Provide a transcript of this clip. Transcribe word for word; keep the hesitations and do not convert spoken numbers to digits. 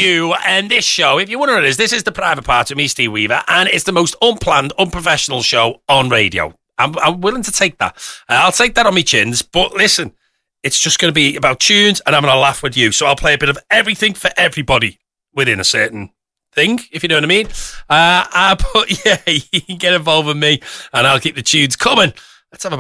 you. And this show, if you wonder what it is, this is The Private Part with me, Steve Weaver, and it's the most unplanned, unprofessional show on radio. I'm, I'm willing to take that. Uh, I'll take that on my chins, but listen, it's just going to be about tunes, and I'm going to laugh with you. So I'll play a bit of everything for everybody within a certain thing, if you know what I mean. Uh, uh, but yeah, you can get involved with me, and I'll keep the tunes coming. Let's have a